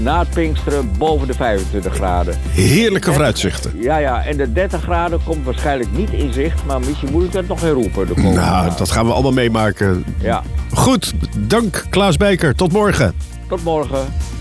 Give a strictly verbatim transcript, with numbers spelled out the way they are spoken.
Na het Pinksteren boven de vijfentwintig graden. Heerlijke vooruitzichten. Ja, ja, en de dertig graden komt waarschijnlijk niet in zicht, maar misschien moet ik dat nog herroepen. De komende Nou, dagen. dat gaan we allemaal meemaken. Ja. Goed, dank Klaas Bijker. Tot morgen. Tot morgen.